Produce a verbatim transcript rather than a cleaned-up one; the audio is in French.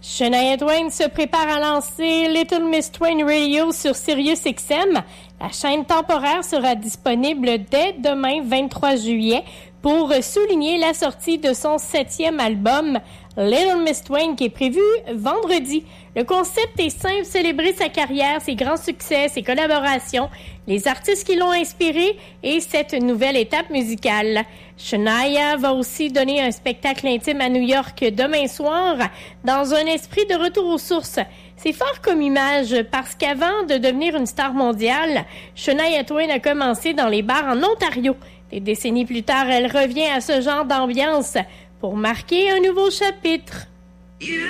Shania Twain se prépare à lancer Little Miss Twain Radio sur Sirius X M. La chaîne temporaire sera disponible dès demain, vingt-trois juillet, pour souligner la sortie de son septième album, Little Miss Twain, qui est prévu vendredi. Le concept est simple, célébrer sa carrière, ses grands succès, ses collaborations, les artistes qui l'ont inspiré et cette nouvelle étape musicale. Shania va aussi donner un spectacle intime à New York demain soir dans un esprit de retour aux sources. C'est fort comme image parce qu'avant de devenir une star mondiale, Shania Twain a commencé dans les bars en Ontario. Des décennies plus tard, elle revient à ce genre d'ambiance pour marquer un nouveau chapitre.